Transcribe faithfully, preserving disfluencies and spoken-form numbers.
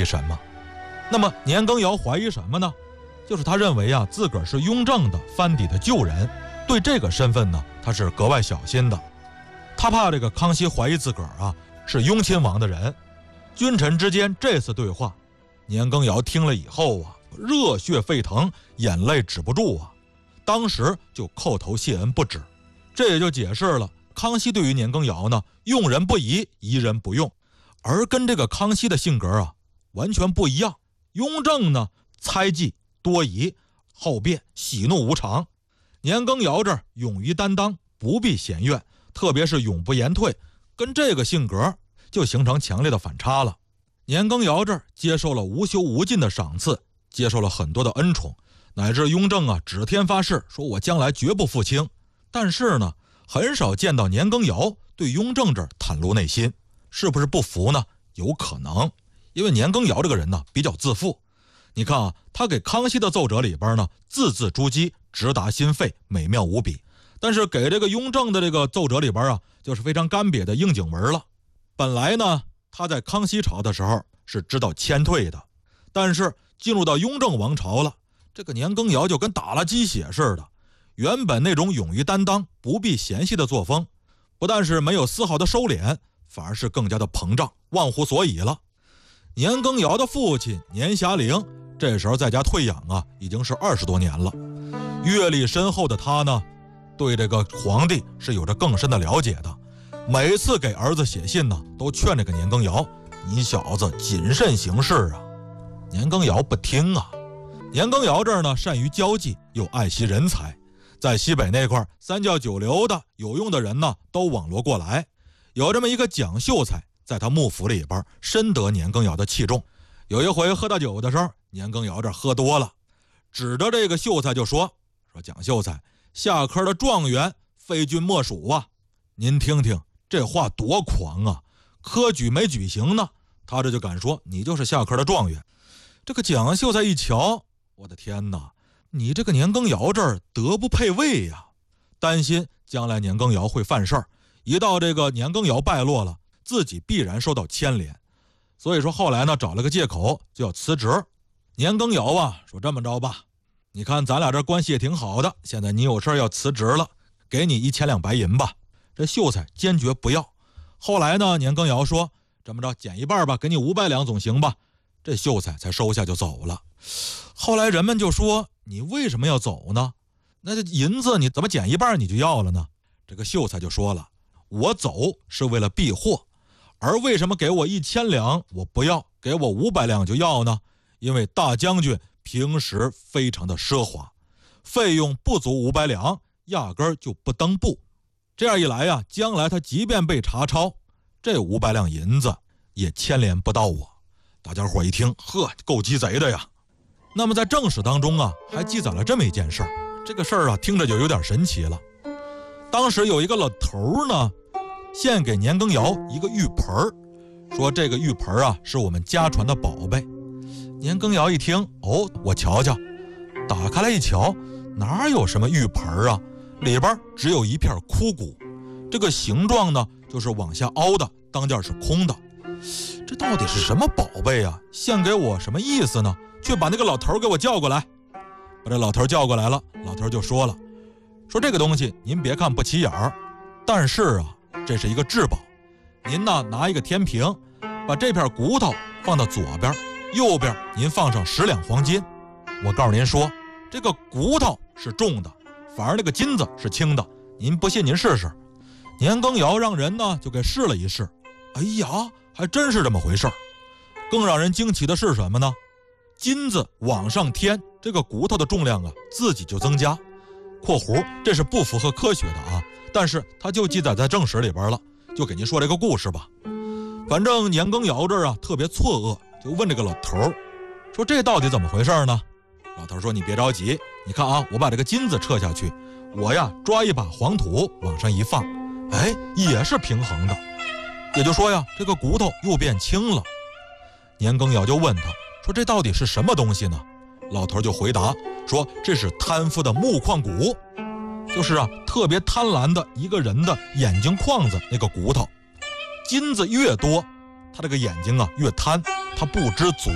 什么。那么年羹尧怀疑什么呢？就是他认为啊，自个儿是雍正的藩邸的旧人，对这个身份呢，他是格外小心的。他怕这个康熙怀疑自个儿啊是雍亲王的人。君臣之间这次对话，年羹尧听了以后啊，热血沸腾，眼泪止不住啊，当时就叩头谢恩不止。这也就解释了康熙对于年羹尧呢，用人不疑，疑人不用，而跟这个康熙的性格啊完全不一样。雍正呢，猜忌多疑，好辩，喜怒无常。年羹尧这儿勇于担当，不避嫌怨，特别是永不言退，跟这个性格就形成强烈的反差了。年羹尧这儿接受了无休无尽的赏赐，接受了很多的恩宠，乃至雍正啊指天发誓说我将来绝不负卿。但是呢，很少见到年羹尧对雍正这儿袒露内心，是不是不服呢？有可能，因为年羹尧这个人呢比较自负。你看啊，他给康熙的奏折里边呢，字字珠玑，直达心肺，美妙无比。但是给这个雍正的这个奏折里边啊，就是非常干瘪的应景文了。本来呢，他在康熙朝的时候是知道谦退的，但是进入到雍正王朝了，这个年羹尧就跟打了鸡血似的。原本那种勇于担当、不避嫌隙的作风，不但是没有丝毫的收敛，反而是更加的膨胀，忘乎所以了。年羹尧的父亲年霞龄这时候在家退养啊，已经是二十多年了。阅历深厚的他呢，对这个皇帝是有着更深的了解的。每次给儿子写信呢，都劝这个年羹尧，你小子谨慎行事啊。年羹尧不听啊。年羹尧这儿呢，善于交际，又爱惜人才，在西北那块三教九流的有用的人呢，都网罗过来。有这么一个蒋秀才，在他幕府里边深得年羹尧的器重。有一回喝大酒的时候，年羹尧这喝多了，指着这个秀才就说说蒋秀才，下科的状元非君莫属啊。您听听这话多狂啊，科举没举行呢，他这就敢说你就是下科的状元。这个蒋秀才一瞧，我的天哪，你这个年羹尧这儿德不配位呀、啊，担心将来年羹尧会犯事儿，一到这个年羹尧败落了，自己必然受到牵连。所以说后来呢，找了个借口就要辞职。年羹尧啊说这么着吧，你看咱俩这关系也挺好的，现在你有事要辞职了，给你一千两白银吧。这秀才坚决不要。后来呢，年羹尧说这么着减一半吧，给你五百两总行吧。这秀才才收下就走了。后来人们就说你为什么要走呢？那这银子你怎么减一半你就要了呢？这个秀才就说了，我走是为了避祸，而为什么给我一千两我不要，给我五百两就要呢？因为大将军平时非常的奢华，费用不足五百两，压根儿就不登步。这样一来呀、啊，将来他即便被查抄，这五百两银子也牵连不到我。大家伙一听，呵，够鸡贼的呀。那么在正史当中啊，还记载了这么一件事儿。这个事儿啊，听着就有点神奇了。当时有一个老头呢，献给年羹尧一个玉盆儿，说这个玉盆儿啊是我们家传的宝贝。年羹尧一听，哦，我瞧瞧，打开来一瞧，哪有什么玉盆儿啊，里边只有一片枯骨，这个形状呢就是往下凹的，当间是空的。这到底是什么宝贝啊？献给我什么意思呢？去把那个老头给我叫过来。把这老头叫过来了，老头就说了，说这个东西您别看不起眼儿，但是啊，这是一个至宝。您呢拿一个天平，把这片骨头放到左边，右边您放上十两黄金。我告诉您说，这个骨头是重的，反而那个金子是轻的。您不信您试试。年羹尧让人呢就给试了一试，哎呀，还真是这么回事儿。更让人惊奇的是什么呢？金子往上添，这个骨头的重量啊自己就增加。括弧这是不符合科学的啊，但是它就记载在正史里边了，就给您说这个故事吧。反正年羹尧这儿啊特别错愕，就问这个老头说这到底怎么回事呢？老头说你别着急，你看啊，我把这个金子撤下去，我呀抓一把黄土往上一放，哎，也是平衡的。也就说呀，这个骨头又变轻了。年羹尧就问他说这到底是什么东西呢？老头就回答说这是贪腐的目眶骨，就是啊特别贪婪的一个人的眼睛眶子那个骨头，金子越多，他这个眼睛啊越贪，他不知足。